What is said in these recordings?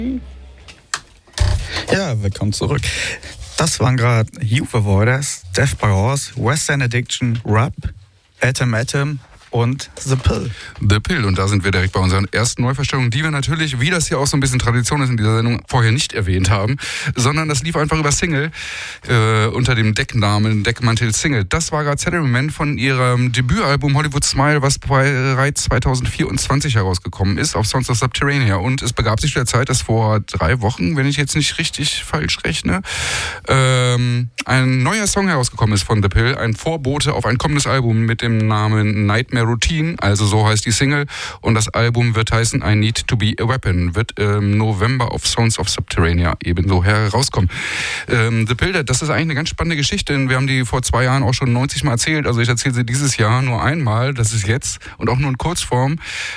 Ja, willkommen zurück. Das waren gerade Youth Avoiders, Death by Horse, Western Addiction, Rub, Atom und The Pill. The Pill. Und da sind wir direkt bei unseren ersten Neuverstellungen, die wir natürlich, wie das hier auch so ein bisschen Tradition ist in dieser Sendung, vorher nicht erwähnt haben, sondern das lief einfach über Single unter dem Deckmantel Single. Das war gerade Salaryman von ihrem Debütalbum Hollywood Smile, was bereits 2024 herausgekommen ist auf Sounds of Subterranea. Und es begab sich zu der Zeit, dass vor 3 Wochen, wenn ich jetzt nicht richtig falsch rechne, ein neuer Song herausgekommen ist von The Pill, ein Vorbote auf ein kommendes Album mit dem Namen Nightmare Routine, also so heißt die Single, und das Album wird heißen I Need to Be a Weapon, wird im November auf Sounds of Subterranea ebenso herauskommen. The Pill, das ist eigentlich eine ganz spannende Geschichte, denn wir haben die vor 2 Jahren auch schon 90 Mal erzählt, also ich erzähle sie dieses Jahr nur einmal, das ist jetzt und auch nur in Kurzform.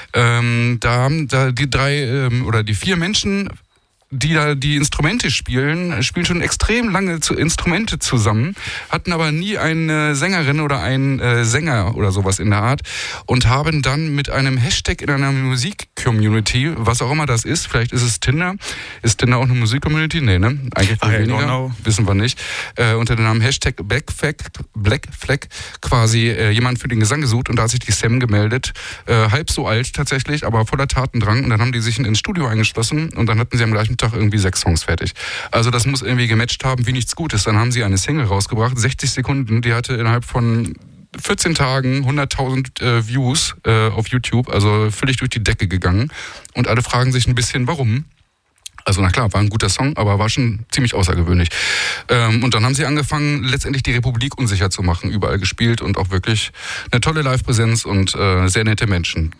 Da haben die 3 oder die 4 Menschen, die da die Instrumente spielen schon extrem lange Instrumente zusammen, hatten aber nie eine Sängerin oder einen Sänger oder sowas in der Art und haben dann mit einem Hashtag in einer Musik-Community, was auch immer das ist, vielleicht ist es Tinder. Ist Tinder auch eine Musik-Community? Nee, ne? Eigentlich weniger. Wissen wir nicht. Unter dem Namen Hashtag Black Flag quasi jemand für den Gesang gesucht und da hat sich die Sam gemeldet. Halb so alt tatsächlich, aber voller Tatendrang. Und dann haben die sich ins Studio eingeschlossen und dann hatten sie am gleichen Tag irgendwie 6 Songs fertig. Also das muss irgendwie gematcht haben wie nichts Gutes. Dann haben sie eine Single rausgebracht, 60 Sekunden, die hatte innerhalb von 14 Tagen 100.000 Views auf YouTube, also völlig durch die Decke gegangen. Und alle fragen sich ein bisschen, warum? Also na klar, war ein guter Song, aber war schon ziemlich außergewöhnlich. Und dann haben sie angefangen, letztendlich die Republik unsicher zu machen, überall gespielt und auch wirklich eine tolle Live-Präsenz und sehr nette Menschen.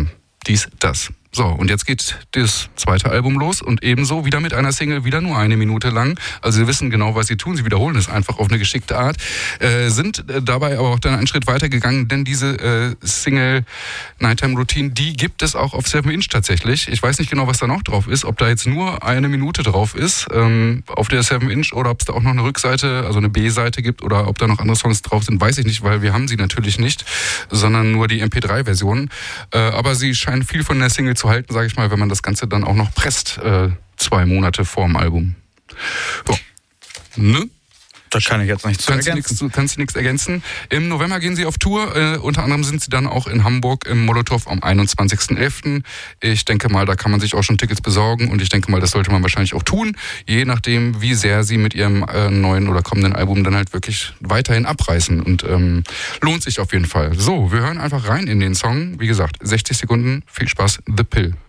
Das. So, und jetzt geht das zweite Album los und ebenso wieder mit einer Single, wieder nur 1 Minute lang. Also sie wissen genau, was sie tun, sie wiederholen es einfach auf eine geschickte Art, sind dabei aber auch dann einen Schritt weiter gegangen, denn diese Single Nighttime Routine, die gibt es auch auf 7 Inch tatsächlich. Ich weiß nicht genau, was da noch drauf ist, ob da jetzt nur 1 Minute drauf ist auf der 7 Inch oder ob es da auch noch eine Rückseite, also eine B-Seite gibt oder ob da noch andere Songs drauf sind, weiß ich nicht, weil wir haben sie natürlich nicht, sondern nur die MP3-Version. Aber sie scheinen viel von der Single zu halten, sage ich mal, wenn man das Ganze dann auch noch presst, 2 Monate vorm Album. So. Ne? Da kann ich jetzt nichts ergänzen. Kannst du nichts ergänzen. Im November gehen sie auf Tour. Unter anderem sind sie dann auch in Hamburg im Molotow am 21.11. Ich denke mal, da kann man sich auch schon Tickets besorgen und ich denke mal, das sollte man wahrscheinlich auch tun, je nachdem, wie sehr sie mit ihrem neuen oder kommenden Album dann halt wirklich weiterhin abreißen und lohnt sich auf jeden Fall. So, wir hören einfach rein in den Song. Wie gesagt, 60 Sekunden. Viel Spaß. The Pill.